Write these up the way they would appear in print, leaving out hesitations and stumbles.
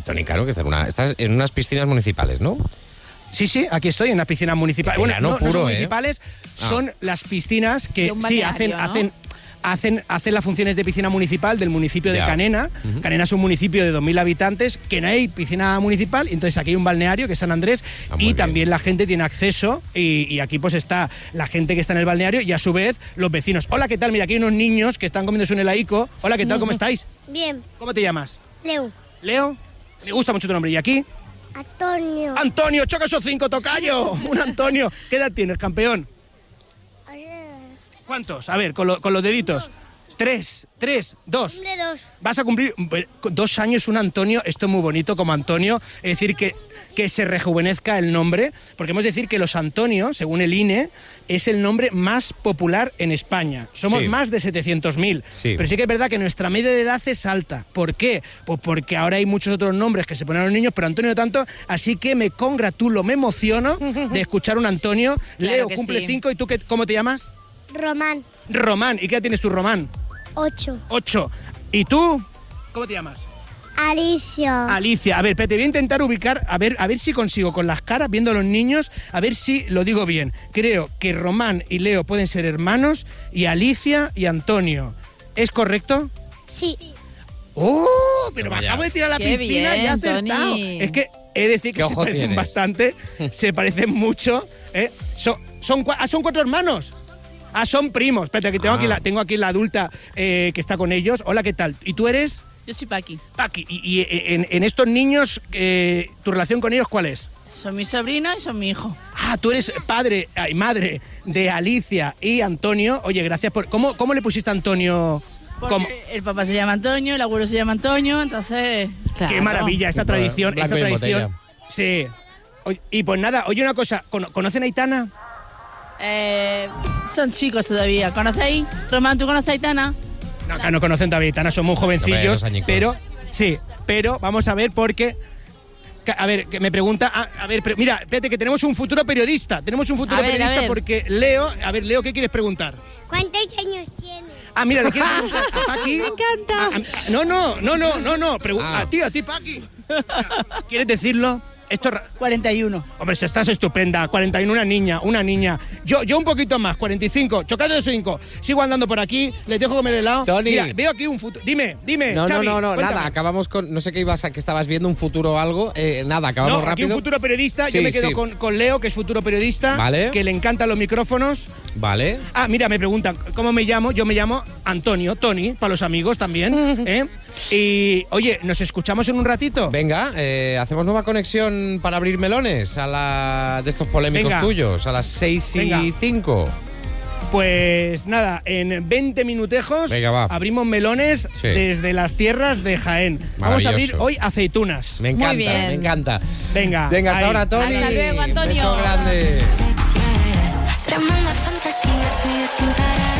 Tony Cano, que estás en unas piscinas municipales, ¿no? Sí, aquí estoy en una piscina municipal. Bueno, no son municipales, son las piscinas que sí hacen las funciones de piscina municipal del municipio de Canena. Canena es un municipio de 2.000 habitantes que no hay piscina municipal, entonces aquí hay un balneario que es San Andrés y también la gente tiene acceso y aquí pues está la gente que está en el balneario y a su vez los vecinos. Hola, ¿qué tal? Mira, aquí hay unos niños que están comiéndose un heladico. Hola, ¿qué tal? ¿Cómo estáis? Bien. ¿Cómo te llamas? Leo. ¿Leo? Me gusta mucho tu nombre. ¿Y aquí? Antonio. ¡Antonio! ¡Choca esos 5, tocayo! ¡Un Antonio! ¿Qué edad tienes, campeón? ¿Cuántos? A ver, con los deditos. 3, 2. Cumple 2. Vas a cumplir 2 años un Antonio. Esto es muy bonito como Antonio. Es decir, que se rejuvenezca el nombre. Porque hemos de decir que los Antonios, según el INE, es el nombre más popular en España. Somos más de 700.000. Sí. Pero sí que es verdad que nuestra media de edad es alta. ¿Por qué? Pues porque ahora hay muchos otros nombres que se ponen a los niños, pero Antonio no tanto. Así que me congratulo, me emociono de escuchar un Antonio. Claro. Leo cumple 5. ¿Y tú cómo te llamas? Román. ¿Y qué edad tienes tú, Román? 8. ¿Y tú? ¿Cómo te llamas? Alicia. A ver, te voy a intentar ubicar, a ver si consigo con las caras, viendo a los niños, a ver si lo digo bien. Creo que Román y Leo pueden ser hermanos y Alicia y Antonio. ¿Es correcto? Sí. ¡Oh! Pero me acabo de tirar a la Qué piscina bien, y he acertado. Tony. Es que he de decir que se parecen tienes? bastante, se parecen mucho. Son 4 hermanos. Son primos. Espérate, que tengo aquí la adulta que está con ellos. Hola, ¿qué tal? ¿Y tú eres? Yo soy Paqui. Paqui. Y en estos niños, ¿tu relación con ellos cuál es? Son mi sobrino y son mi hijo. Tú eres madre de Alicia y Antonio. Oye, gracias por... ¿Cómo le pusiste a Antonio? Porque el papá se llama Antonio, el abuelo se llama Antonio, entonces... Claro. Qué maravilla, esta tradición. Sí. Y pues nada, oye una cosa, ¿conocen a Aitana? Son chicos todavía. ¿Conocéis? Román, ¿tú conoces a Aitana? No, acá no conocen todavía a Aitana, son muy jovencillos, pero vamos a ver porque... A ver, que me pregunta... mira, espérate, que tenemos un futuro periodista. Porque Leo... A ver, Leo, ¿qué quieres preguntar? ¿Cuántos años tienes? Mira, ¿le quieres preguntar a Paqui? Me encanta. No. A ti, Paqui. ¿Quieres decirlo? 41. Hombre, estás estupenda. 41, una niña. Yo un poquito más, 45. Chocado de 5. Sigo andando por aquí, les dejo comer helado. Tony. Mira, veo aquí un futuro. Dime, No, Xavi, nada, acabamos con... No sé qué que estabas viendo, un futuro o algo. Acabamos rápido. Aquí un futuro periodista. Sí, yo me quedo con Leo, que es futuro periodista. Vale. Que le encantan los micrófonos. Vale. Mira, me preguntan, ¿cómo me llamo? Yo me llamo Antonio, Tony, para los amigos también. Y, oye, ¿nos escuchamos en un ratito? Venga, hacemos nueva conexión para abrir melones de estos polémicos tuyos, a las 6:05. Pues nada, en 20 minutejos abrimos melones desde las tierras de Jaén. Vamos a abrir hoy aceitunas. Me encanta, Muy bien. me encanta. Venga, hasta ahora, Tony. Hasta luego, Antonio. Beso grande. Tremenda fantasía tuya sin parar.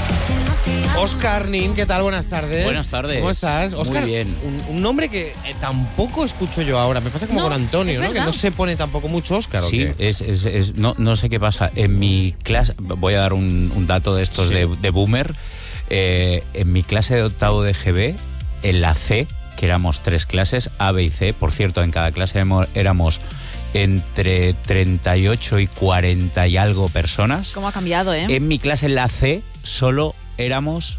Óscar Nin, ¿qué tal? Buenas tardes. Buenas tardes. ¿Cómo estás? Óscar, muy bien. Un nombre que tampoco escucho yo ahora. Me pasa como con Antonio, ¿no? Que no se pone tampoco mucho Óscar. Sí, no sé qué pasa. En mi clase, voy a dar un dato de estos de boomer. En mi clase de octavo de GB, en la C, que éramos 3 clases, A, B y C. Por cierto, en cada clase éramos entre 38 y 40 y algo personas. ¿Cómo ha cambiado, En mi clase, en la C, solo éramos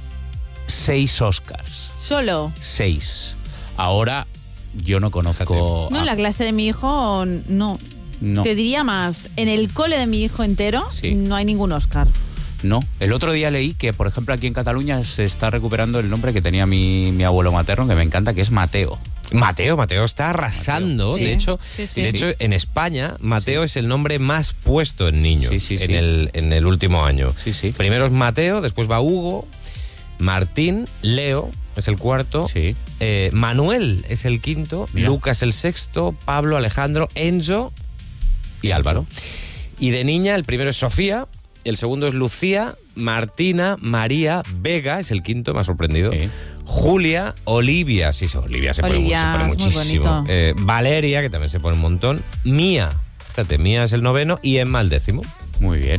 6 Óscars. ¿Solo? 6. Ahora yo no conozco... No, en la clase de mi hijo no. Te diría más, en el cole de mi hijo entero no hay ningún Óscar. No. El otro día leí que, por ejemplo, aquí en Cataluña se está recuperando el nombre que tenía mi abuelo materno, que me encanta, que es Mateo. Mateo está arrasando. Sí. De hecho, en España, Mateo es el nombre más puesto en niños en el último año. Sí. Primero es Mateo, después va Hugo, Martín, Leo es el cuarto, Manuel es el quinto, Lucas el sexto, Pablo, Alejandro, Enzo y Álvaro. Y de niña, el primero es Sofía, el segundo es Lucía, Martina, María, Vega es el quinto, me ha sorprendido. Sí. Julia, Olivia, Olivia se pone muchísimo. Valeria, que también se pone un montón. Mía, fíjate, Mía es el noveno y Emma el 10º. Muy bien.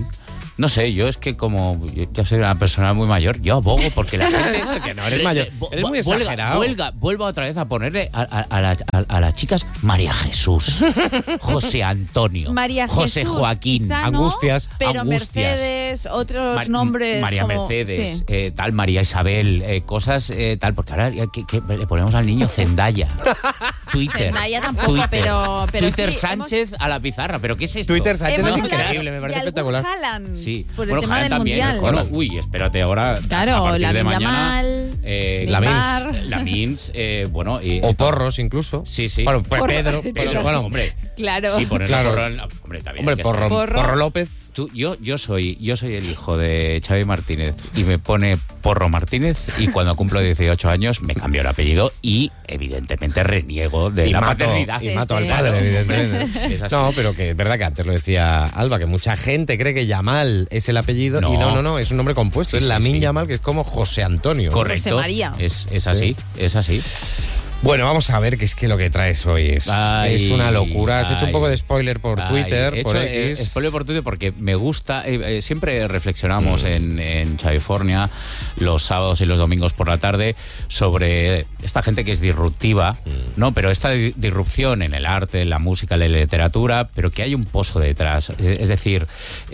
No sé, yo es que como yo soy una persona muy mayor, yo abogo porque la gente... que no eres mayor, eres muy exagerado. Vuelva otra vez a ponerle a las chicas María Jesús, José Antonio, María José Jesús, Joaquín, quizá no, Angustias. pero Angustias. Mercedes, otros nombres María como, Mercedes, sí. tal, María Isabel, cosas tal, porque ahora que le ponemos al niño Zendaya. Twitter. Zendaya tampoco, Twitter. pero Twitter sí, Sánchez a la pizarra, ¿pero qué es esto? Twitter Sánchez hemos es hablado increíble, me parece de espectacular. algún Haaland, Sí, por el bueno, tema Haaland del también, mundial. bueno, uy, espérate ahora. Claro, a partir de Lamine mañana, Yamal, Neymar. Lamins, bueno. O Porros, incluso. Sí, sí. Bueno, pues Pedro, Pedro, hombre. Claro. Sí, ponerle Claro. Porro, hombre, también. Hombre, hay que ser. Porro López. Yo soy el hijo de Xavi Martínez y me pone Porro Martínez y cuando cumplo 18 años me cambio el apellido y evidentemente reniego de la paternidad. Y Sí, mato sí. al padre, evidentemente. Es así. No, pero que es verdad que antes lo decía Alba, que mucha gente cree que Yamal es el apellido No. y no, es un nombre compuesto. Sí, es sí, Lamine sí. Yamal, que es como José Antonio. Correcto. José María. Es así, es así. Bueno, vamos a ver, que es que lo que traes hoy es una locura. Has hecho un poco de spoiler por Twitter, por X. Spoiler por Twitter porque me gusta. Siempre reflexionamos en California los sábados y los domingos por la tarde sobre esta gente que es disruptiva, ¿no? Pero esta disrupción en el arte, en la música, en la literatura, pero que hay un pozo detrás. Es decir,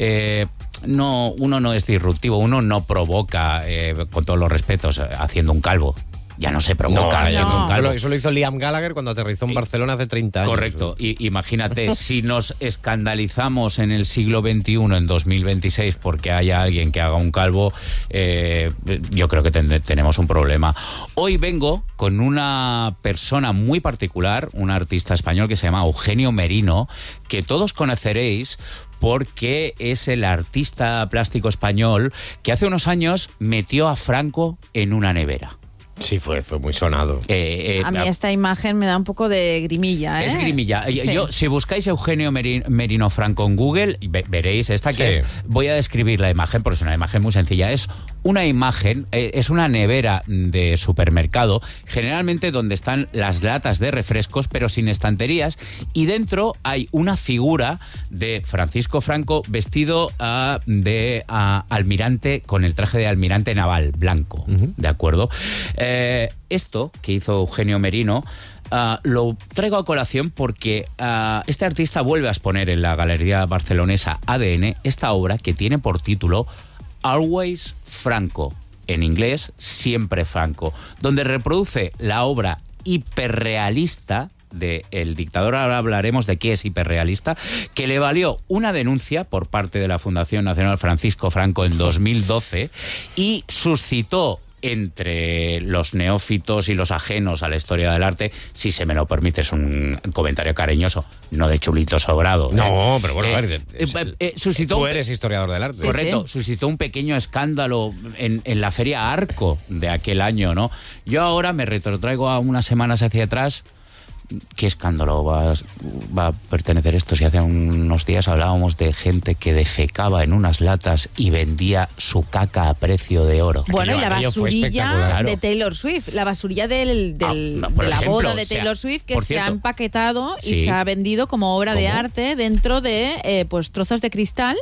uno no es disruptivo, uno no provoca, con todos los respetos, haciendo un calvo. Ya no se provoca. Eso lo hizo Liam Gallagher cuando aterrizó en Barcelona hace 30 años. Correcto. Y imagínate, si nos escandalizamos en el siglo XXI, en 2026, porque haya alguien que haga un calvo, yo creo que tenemos un problema. Hoy vengo con una persona muy particular, un artista español que se llama Eugenio Merino, que todos conoceréis porque es el artista plástico español que hace unos años metió a Franco en una nevera. Sí, fue muy sonado. A mí esta imagen me da un poco de grimilla, ¿eh? Es grimilla. Sí. Si buscáis Eugenio Merino Franco en Google, veréis esta que es... Voy a describir la imagen porque es una imagen muy sencilla. Es una imagen, es una nevera de supermercado, generalmente donde están las latas de refrescos, pero sin estanterías, y dentro hay una figura de Francisco Franco vestido de almirante, con el traje de almirante naval, blanco, ¿de acuerdo? Esto que hizo Eugenio Merino lo traigo a colación porque este artista vuelve a exponer en la Galería Barcelonesa ADN esta obra que tiene por título Always Franco, en inglés Siempre Franco, donde reproduce la obra hiperrealista del dictador. Ahora hablaremos de qué es hiperrealista, que le valió una denuncia por parte de la Fundación Nacional Francisco Franco en 2012 y suscitó entre los neófitos y los ajenos a la historia del arte, si se me lo permites un comentario cariñoso, no de chulito sobrado. No, pero bueno, a ver, suscitó tú eres historiador del arte. Correcto, sí. Suscitó un pequeño escándalo en la Feria Arco de aquel año, ¿no? Yo ahora me retrotraigo a unas semanas hacia atrás. ¿Qué escándalo va a pertenecer esto si hace unos días hablábamos de gente que defecaba en unas latas y vendía su caca a precio de oro? Bueno, y la basurilla de Claro. Taylor Swift, la basurilla de la ejemplo, boda de o sea, Taylor Swift, que por se ha cierto, empaquetado y sí. se ha vendido como obra de ¿Cómo? arte dentro de pues trozos de cristal.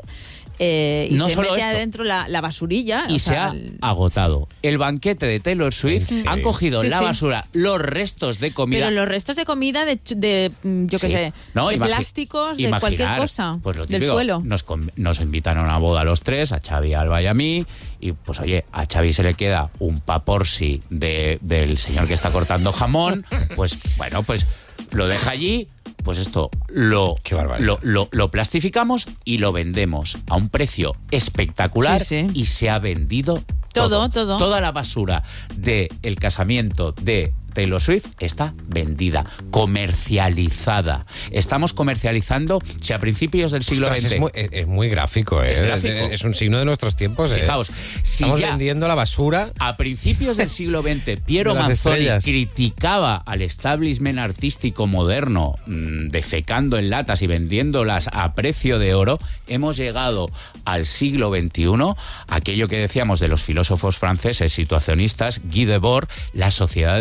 Y No se solo mete esto. adentro la basurilla. Y o se sea, ha agotado. El banquete de Taylor Swift ¿En serio? han cogido Sí, la sí. basura, los restos de comida. Pero los restos de comida de yo qué Sí. sé, No, de imagi- plásticos, de imaginar, cualquier cosa, pues lo del típico, suelo. Nos invitaron a una boda a los tres, a Xavi, a Alba y a mí, y pues oye, a Xavi se le queda un paporsi del señor que está cortando jamón, pues bueno, pues lo deja allí. Pues esto Qué barbaridad. lo plastificamos y lo vendemos a un precio espectacular. Sí, sí. Y se ha vendido Todo. Toda la basura del casamiento de Taylor Swift está vendida, comercializada. Estamos comercializando, si a principios del siglo Ostras, XX... es muy gráfico, ¿eh? Es gráfico. Es un signo de nuestros tiempos, ¿eh? Fijaos, si estamos ya vendiendo la basura. a principios del siglo XX Piero De las Manzoni estrellas. criticaba al establishment artístico moderno defecando en latas y vendiéndolas a precio de oro, hemos llegado al siglo XXI, aquello que decíamos de los filósofos franceses situacionistas, Guy Debord, la sociedad del espectáculo.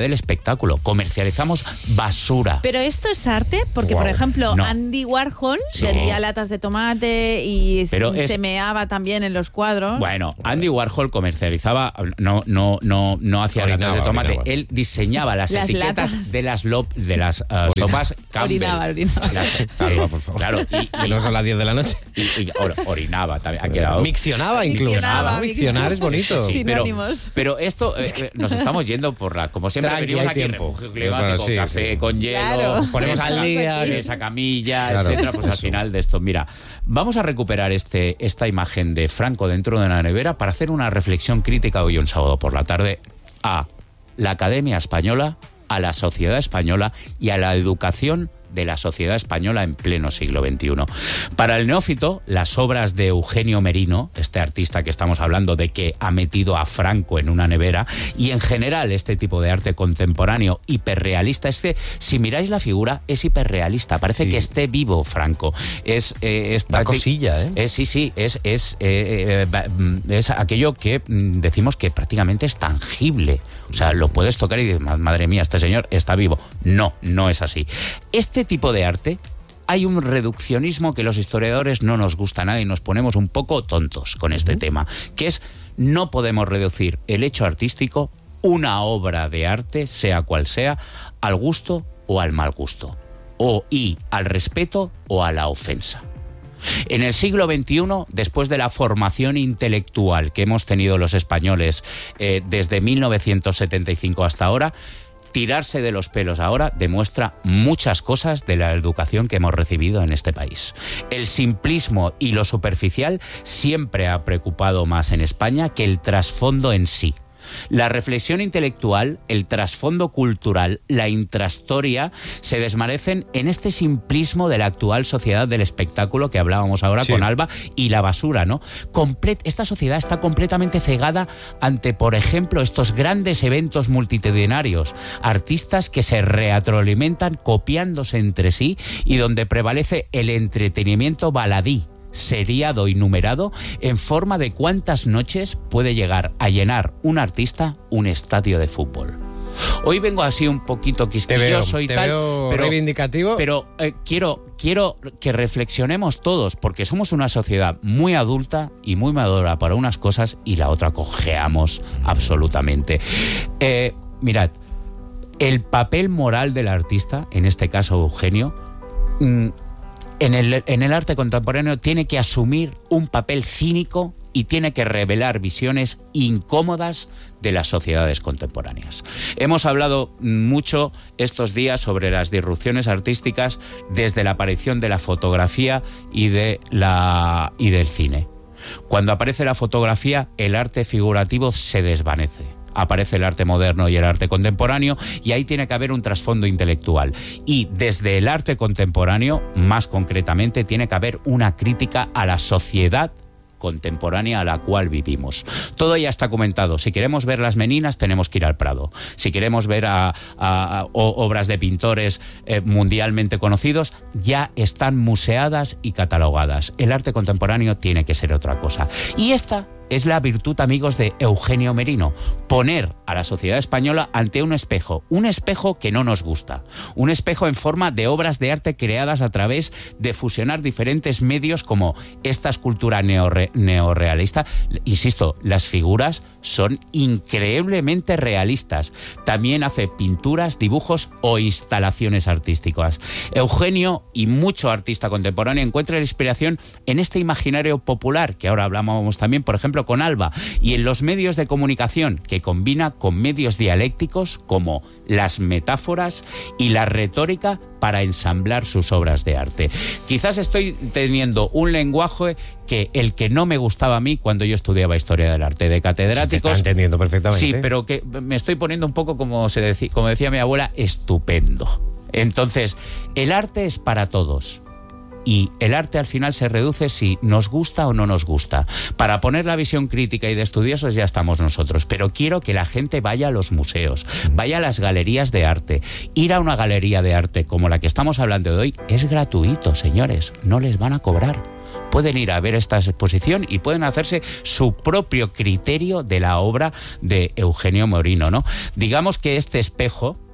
espectáculo, comercializamos basura. Pero esto es arte, porque por ejemplo Andy Warhol vendía latas de tomate y se meaba también en los cuadros. Bueno, Andy Warhol comercializaba, no hacía latas de tomate, él diseñaba las etiquetas latas de las sopas Campbell. Orinaba, por favor. Claro, y no son las 10 de la noche. Y orinaba también, ha quedado. Miccionaba incluso. Miccionar es bonito. Sí, pero esto nos estamos yendo por como siempre venimos aquí, refugio climático, café con hielo, ponemos al día, esa camilla, etcétera, pues al final de esto. Mira, vamos a recuperar esta imagen de Franco dentro de una nevera para hacer una reflexión crítica hoy un sábado por la tarde a la Academia Española, a la sociedad española y a la educación de la sociedad española en pleno siglo XXI. Para el neófito, las obras de Eugenio Merino, este artista que estamos hablando de que ha metido a Franco en una nevera, y en general este tipo de arte contemporáneo hiperrealista, si miráis la figura, es hiperrealista, parece que esté vivo Franco. Es cosilla, ¿eh? Es aquello que decimos que prácticamente es tangible. O sea, lo puedes tocar y dices, madre mía, este señor está vivo. No es así. Este tipo de arte, hay un reduccionismo que los historiadores no nos gusta nada y nos ponemos un poco tontos con este tema, que es, no podemos reducir el hecho artístico, una obra de arte, sea cual sea, al gusto o al mal gusto, y al respeto o a la ofensa. En el siglo XXI, después de la formación intelectual que hemos tenido los españoles desde 1975 hasta ahora, tirarse de los pelos ahora demuestra muchas cosas de la educación que hemos recibido en este país. El simplismo y lo superficial siempre ha preocupado más en España que el trasfondo en sí. La reflexión intelectual, el trasfondo cultural, la intrahistoria se desvanecen en este simplismo de la actual sociedad del espectáculo que hablábamos ahora con Alba, y la basura, ¿no? Esta sociedad está completamente cegada ante, por ejemplo, estos grandes eventos multitudinarios, artistas que se retroalimentan copiándose entre sí y donde prevalece el entretenimiento baladí, seriado y numerado en forma de cuántas noches puede llegar a llenar un artista un estadio de fútbol. Hoy vengo así un poquito quisquilloso y tal, pero reivindicativo. Pero quiero que reflexionemos todos, porque somos una sociedad muy adulta y muy madura para unas cosas y la otra cojeamos absolutamente. Mirad, el papel moral del artista, en este caso Eugenio, en el arte contemporáneo tiene que asumir un papel cínico y tiene que revelar visiones incómodas de las sociedades contemporáneas. Hemos hablado mucho estos días sobre las disrupciones artísticas desde la aparición de la fotografía y del cine. Cuando aparece la fotografía, el arte figurativo se desvanece. Aparece el arte moderno y el arte contemporáneo, y ahí tiene que haber un trasfondo intelectual. Y desde el arte contemporáneo, más concretamente, tiene que haber una crítica a la sociedad contemporánea a la cual vivimos. Todo ya está comentado. Si queremos ver las Meninas, tenemos que ir al Prado. Si queremos ver obras de pintores mundialmente conocidos, ya están museadas y catalogadas. El arte contemporáneo tiene que ser otra cosa. Y esta es la virtud, amigos, de Eugenio Merino: poner a la sociedad española ante un espejo que no nos gusta, un espejo en forma de obras de arte creadas a través de fusionar diferentes medios como esta escultura neorrealista. Insisto, las figuras son increíblemente realistas. También hace pinturas, dibujos o instalaciones artísticas. Eugenio y mucho artista contemporáneo encuentra la inspiración en este imaginario popular, que ahora hablamos también, por ejemplo, con Alba, y en los medios de comunicación, que combina con medios dialécticos como las metáforas y la retórica para ensamblar sus obras de arte. Quizás estoy teniendo un lenguaje que no me gustaba a mí cuando yo estudiaba historia del arte, de catedráticos. Se está entendiendo perfectamente. Sí, pero que me estoy poniendo un poco, como decía mi abuela, estupendo. Entonces, el arte es para todos. Y el arte al final se reduce si nos gusta o no nos gusta. Para poner la visión crítica y de estudiosos ya estamos nosotros, pero quiero que la gente vaya a los museos, vaya a las galerías de arte. Ir a una galería de arte como la que estamos hablando de hoy es gratuito, señores, no les van a cobrar. Pueden ir a ver esta exposición y pueden hacerse su propio criterio de la obra de Eugenio Merino, ¿no? Digamos que este espejo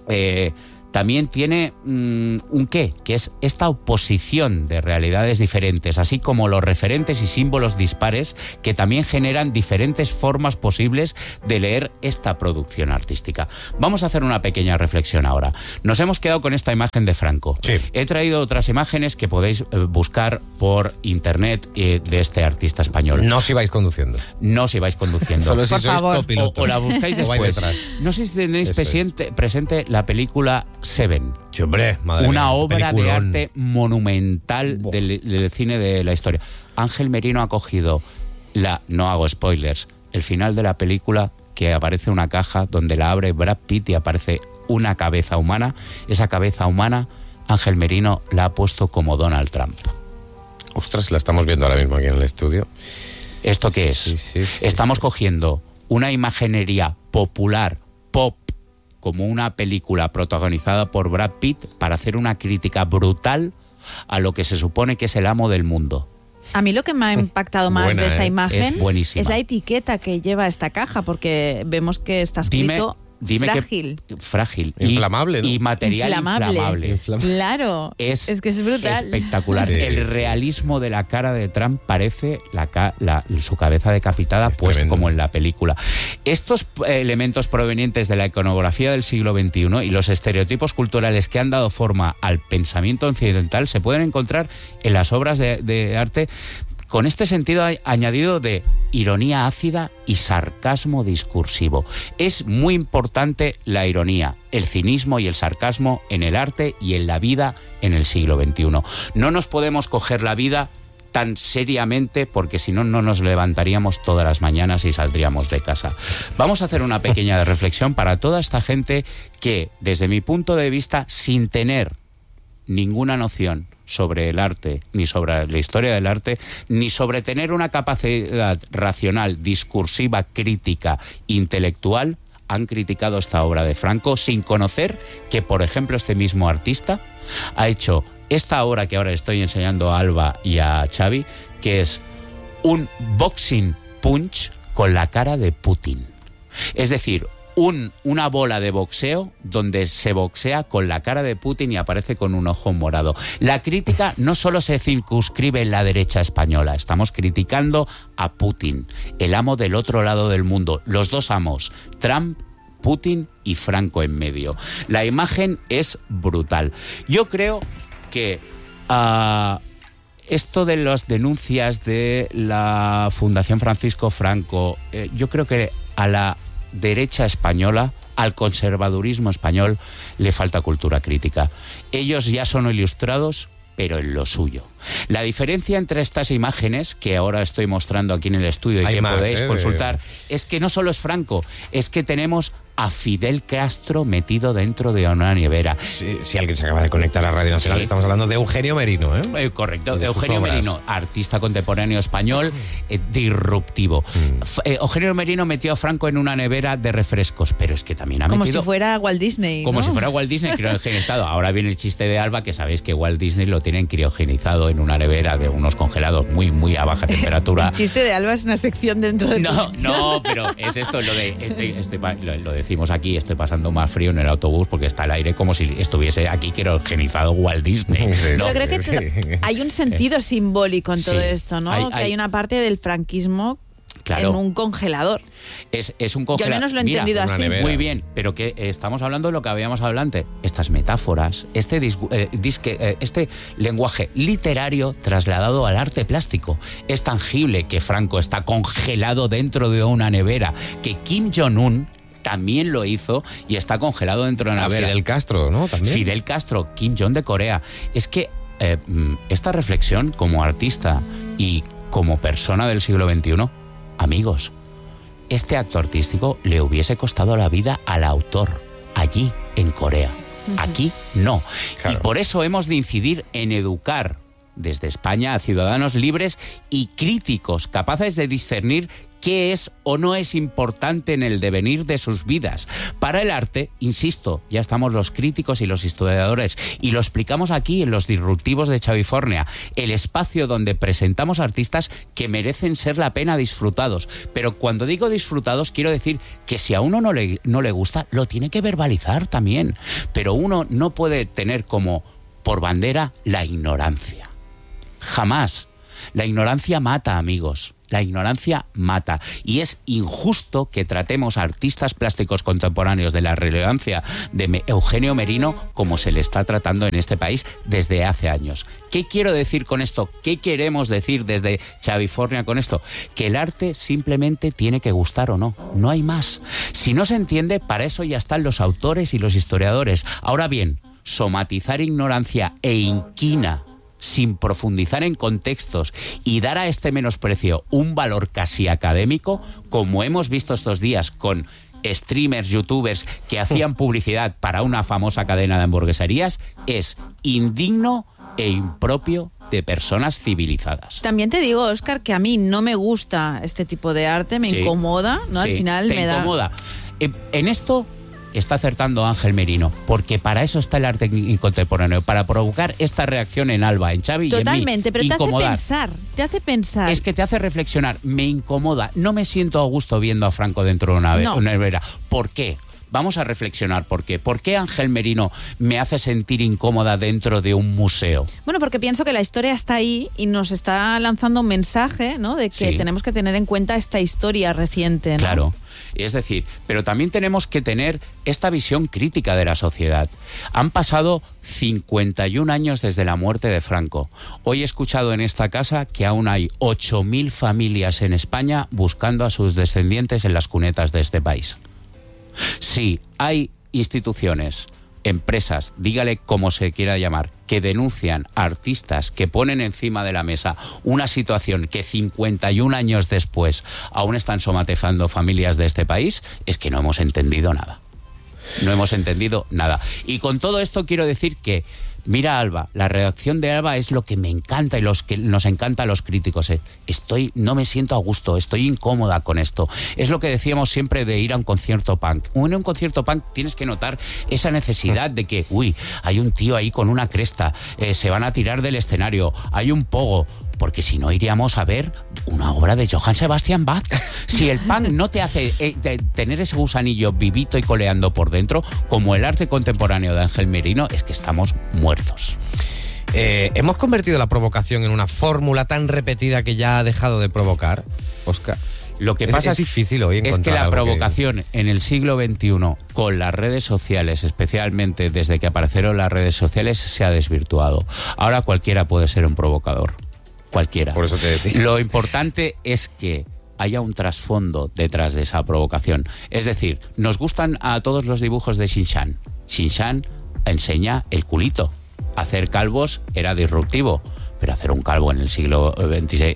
también tiene un qué, que es esta oposición de realidades diferentes, así como los referentes y símbolos dispares que también generan diferentes formas posibles de leer esta producción artística. Vamos a hacer una pequeña reflexión ahora. Nos hemos quedado con esta imagen de Franco. Sí. He traído otras imágenes que podéis buscar por internet de este artista español. No si vais conduciendo. No si vais conduciendo. Solo si Por sois favor. copiloto. O la buscáis O vais después. detrás. No sé si tenéis Eso es. presente la película Seven. Sí, hombre, madre Una mía, obra de peliculón. arte monumental Buah. del cine de la historia. Ángel Merino ha cogido no hago spoilers, el final de la película, que aparece una caja donde la abre Brad Pitt y aparece una cabeza humana. Esa cabeza humana Ángel Merino la ha puesto como Donald Trump. Ostras, la estamos viendo ahora mismo aquí en el estudio. ¿Esto qué es? Sí, Estamos sí. cogiendo una imaginería popular, pop, como una película protagonizada por Brad Pitt, para hacer una crítica brutal a lo que se supone que es el amo del mundo. A mí lo que me ha impactado más Buena, de esta ¿eh? imagen Es buenísima. es la etiqueta que lleva esta caja, porque vemos que está escrito Dime frágil. Frágil. Inflamable, ¿no? Y material inflamable. Claro. Es que es brutal. Espectacular. Sí, El sí, realismo de la cara de Trump parece su cabeza decapitada, Es pues tremendo. como en la película. Estos elementos provenientes de la iconografía del siglo XXI y los estereotipos culturales que han dado forma al pensamiento occidental se pueden encontrar en las obras de arte con este sentido añadido de ironía ácida y sarcasmo discursivo. Es muy importante la ironía, el cinismo y el sarcasmo en el arte y en la vida en el siglo XXI. No nos podemos coger la vida tan seriamente, porque si no, no nos levantaríamos todas las mañanas y saldríamos de casa. Vamos a hacer una pequeña reflexión para toda esta gente que, desde mi punto de vista, sin tener ninguna noción sobre el arte, ni sobre la historia del arte, ni sobre tener una capacidad racional, discursiva, crítica, intelectual, han criticado esta obra de Franco sin conocer que, por ejemplo, este mismo artista ha hecho esta obra que ahora estoy enseñando a Alba y a Xavi, que es un boxing punch con la cara de Putin. Es decir, una bola de boxeo donde se boxea con la cara de Putin y aparece con un ojo morado. La crítica no solo se circunscribe en la derecha española, estamos criticando a Putin, el amo del otro lado del mundo, los dos amos, Trump, Putin y Franco en medio. La imagen es brutal. Yo creo que esto de las denuncias de la Fundación Francisco Franco, yo creo que a la derecha española, al conservadurismo español, le falta cultura crítica. Ellos ya son ilustrados, pero en lo suyo. La diferencia entre estas imágenes, que ahora estoy mostrando aquí en el estudio y Hay que más, podéis consultar, es que no solo es Franco, es que tenemos a Fidel Castro metido dentro de una nevera. Si alguien se acaba de conectar a la Radio Nacional, Sí. estamos hablando de Eugenio Merino, ¿eh? Correcto, De sus Eugenio obras. Merino, artista contemporáneo español, disruptivo. Eugenio Merino metió a Franco en una nevera de refrescos, pero es que también ha Como metido... si fuera Walt Disney, Como ¿no? si fuera Walt Disney criogenizado. Ahora viene el chiste de Alba, que sabéis que Walt Disney lo tienen criogenizado en una nevera de unos congelados muy, muy a baja temperatura. El chiste de Alba es una sección dentro de tu sección. No, pero es esto lo de... lo decimos aquí, estoy pasando más frío en el autobús porque está el aire como si estuviese aquí criogenizado Walt Disney. Sí, ¿no? Yo creo que Sí. hay un sentido simbólico en todo Sí. esto, ¿no? Hay- Que hay una parte del franquismo Claro. en un congelador. Es un Yo al congelador. menos lo he Mira, entendido una así. nevera. muy bien, pero que estamos hablando de lo que habíamos hablado antes. Estas metáforas, este lenguaje literario trasladado al arte plástico. Es tangible que Franco está congelado dentro de una nevera, que Kim Jong-un también lo hizo y está congelado dentro de una nevera. Fidel Castro, ¿no? También. Fidel Castro, Kim Jong de Corea. Es que esta reflexión como artista y como persona del siglo XXI, amigos, este acto artístico le hubiese costado la vida al autor, allí, en Corea. Aquí no. Claro. Y por eso hemos de incidir en educar desde España a ciudadanos libres y críticos, capaces de discernir qué es o no es importante en el devenir de sus vidas. Para el arte, insisto, ya estamos los críticos y los historiadores, y lo explicamos aquí en los disruptivos de Chavifornia, el espacio donde presentamos artistas que merecen ser la pena disfrutados. Pero cuando digo disfrutados, quiero decir que si a uno no le gusta, lo tiene que verbalizar también. Pero uno no puede tener como por bandera la ignorancia. Jamás. La ignorancia mata, amigos. La ignorancia mata. Y es injusto que tratemos a artistas plásticos contemporáneos de la relevancia de Eugenio Merino como se le está tratando en este país desde hace años. ¿Qué quiero decir con esto? ¿Qué queremos decir desde Chavifornia con esto? Que el arte simplemente tiene que gustar o no. No hay más. Si no se entiende, para eso ya están los autores y los historiadores. Ahora bien, somatizar ignorancia e inquina sin profundizar en contextos y dar a este menosprecio un valor casi académico, como hemos visto estos días con streamers, youtubers que hacían publicidad para una famosa cadena de hamburgueserías, es indigno e impropio de personas civilizadas. También te digo, Óscar, que a mí no me gusta este tipo de arte, me incomoda, ¿no? Sí, al final te me incomoda. En esto está acertando Ángel Merino, porque para eso está el arte contemporáneo, para provocar esta reacción en Alba, en Xavi y en mí. Totalmente, pero te hace pensar. Es que te hace reflexionar, me incomoda, no me siento a gusto viendo a Franco dentro de una nevera. ¿Por qué? Vamos a reflexionar por qué. ¿Por qué Ángel Merino me hace sentir incómoda dentro de un museo? Bueno, porque pienso que la historia está ahí y nos está lanzando un mensaje, ¿no? De que tenemos que tener en cuenta esta historia reciente, ¿no? Claro. Es decir, pero también tenemos que tener esta visión crítica de la sociedad. Han pasado 51 años desde la muerte de Franco. Hoy he escuchado en esta casa que aún hay 8.000 familias en España buscando a sus descendientes en las cunetas de este país. Sí, hay instituciones, empresas, dígale como se quiera llamar, que denuncian a artistas, que ponen encima de la mesa una situación que 51 años después aún están somatizando familias de este país, es que no hemos entendido nada. No hemos entendido nada. Y con todo esto quiero decir que, mira Alba, la redacción de Alba es lo que me encanta y los que nos encanta a los críticos. No me siento a gusto, estoy incómoda con esto. Es lo que decíamos siempre de ir a un concierto punk. En un concierto punk tienes que notar esa necesidad de que, hay un tío ahí con una cresta, se van a tirar del escenario, hay un pogo, porque si no iríamos a ver una obra de Johann Sebastian Bach. Si el punk no te hace tener ese gusanillo vivito y coleando por dentro, como el arte contemporáneo de Ángel Merino, es que estamos muertos. ¿Hemos convertido la provocación en una fórmula tan repetida que ya ha dejado de provocar, Óscar? Lo que pasa es difícil hoy encontrar es que la algo provocación en el siglo XXI, con las redes sociales, especialmente desde que aparecieron las redes sociales, se ha desvirtuado. Ahora cualquiera puede ser un provocador. Cualquiera. Por eso te decía. Lo importante es que haya un trasfondo detrás de esa provocación. Es decir, nos gustan a todos los dibujos de Shin-Chan. Shin-Chan enseña el culito. Hacer calvos era disruptivo, pero hacer un calvo en el siglo XXI,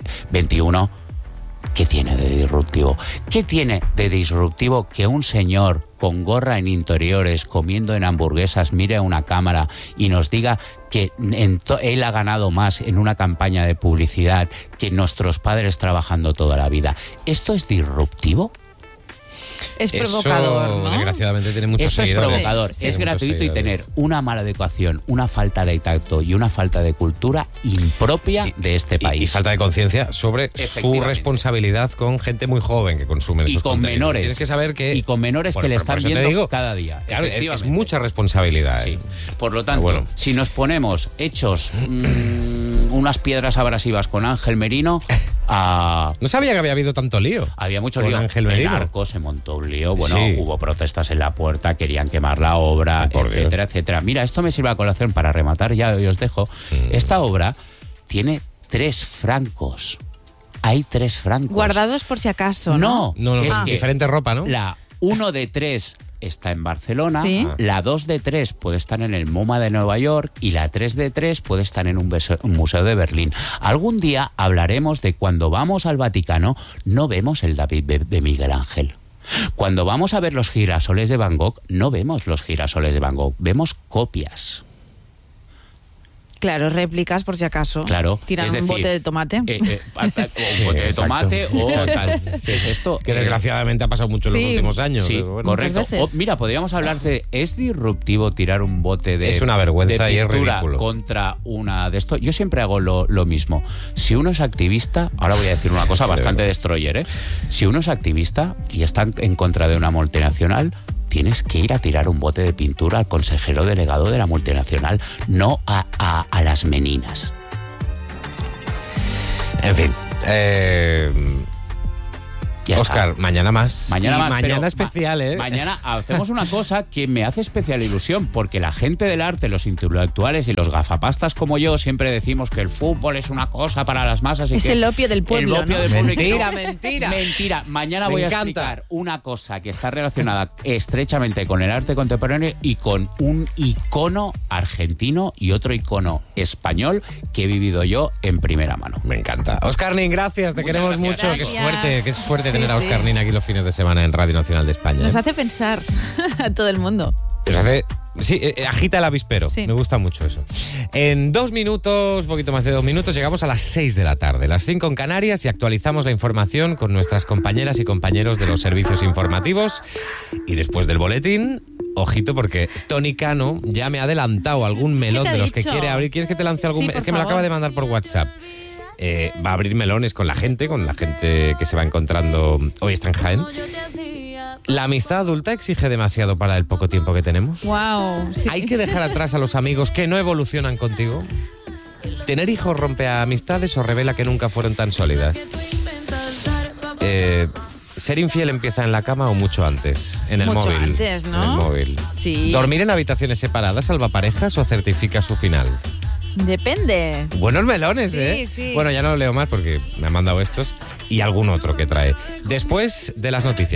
¿qué tiene de disruptivo? ¿Qué tiene de disruptivo que un señor con gorra en interiores, comiendo en hamburguesas, mire a una cámara y nos diga que él ha ganado más en una campaña de publicidad que nuestros padres trabajando toda la vida? ¿Esto es disruptivo? Es provocador, eso, ¿no? Desgraciadamente tiene muchos seguidores. Es provocador, sí. Es gratuito y tener una mala educación, una falta de tacto y una falta de cultura impropia de este país. Y falta de conciencia sobre su responsabilidad con gente muy joven que consume esos contenidos. Menores. Tienes que saber que... Y con menores que le están viendo cada día. Claro, es mucha responsabilidad. Sí. Por lo tanto, si nos ponemos hechos unas piedras abrasivas con Ángel Merino... No sabía que había habido tanto lío. Había mucho con lío. Ángel Merino. En Arcos se montó un lío. Bueno, hubo protestas en la puerta, querían quemar la obra, etcétera, etcétera. Mira, esto me sirve a colación para rematar, ya os dejo. Esta obra tiene 3 francos. Hay 3 francos. Guardados por si acaso, ¿no? No, es que diferente ropa, ¿no? La 1 de 3 está en Barcelona, ¿sí? La 2 de 3 puede estar en el MoMA de Nueva York y la 3 de 3 puede estar en un museo de Berlín. Algún día hablaremos de cuando vamos al Vaticano no vemos el David de Miguel Ángel. Cuando vamos a ver los girasoles de Van Gogh no vemos los girasoles de Van Gogh, vemos copias. Claro, réplicas por si acaso. Claro. Tiran un bote de tomate. Un bote de tomate o tal. Sí, es esto. Que desgraciadamente ha pasado mucho en los últimos años. Sí, bueno, correcto. Mira, podríamos hablar de... ¿Es disruptivo tirar un bote de... Es una vergüenza y es ridículo. Contra una de esto? Yo siempre hago lo mismo. Si uno es activista... Ahora voy a decir una cosa bastante destroyer, ¿eh? Si uno es activista y está en contra de una multinacional... Tienes que ir a tirar un bote de pintura al consejero delegado de la multinacional, no a las meninas. En fin. Óscar, mañana más. Mañana especial, ¿eh? Mañana hacemos una cosa que me hace especial ilusión, porque la gente del arte, los intelectuales y los gafapastas como yo siempre decimos que el fútbol es una cosa para las masas. Es el opio del pueblo, ¿no? Mentira. Mañana voy a explicar una cosa que está relacionada estrechamente con el arte contemporáneo y con un icono argentino y otro icono español que he vivido yo en primera mano. Me encanta. Óscar Nin, gracias. Te queremos mucho. Qué suerte tener a Óscar Nin aquí los fines de semana en Radio Nacional de España. Nos hace pensar a todo el mundo. Nos hace... Sí, agita el avispero. Sí. Me gusta mucho eso. En 2 minutos, un poquito más de 2 minutos, llegamos a las 6 de la tarde, las 5 en Canarias, y actualizamos la información con nuestras compañeras y compañeros de los servicios informativos. Y después del boletín, ojito, porque Tony Cano ya me ha adelantado algún melón de los que quiere abrir. ¿Quieres que te lance algún? Es que me lo acaba de mandar por WhatsApp. Va a abrir melones con la gente que se va encontrando hoy está en Jaén. ¿La amistad adulta exige demasiado para el poco tiempo que tenemos? Wow, sí. ¿Hay que dejar atrás a los amigos que no evolucionan contigo? ¿Tener hijos rompe amistades o revela que nunca fueron tan sólidas? ¿Ser infiel empieza en la cama o mucho antes? En el mucho móvil. Antes, ¿no? En el móvil. Sí. ¿Dormir en habitaciones separadas salva parejas o certifica su final? Depende. Buenos melones, ¿eh? Sí. Bueno, ya no leo más porque me han mandado estos y algún otro que trae. Después de las noticias.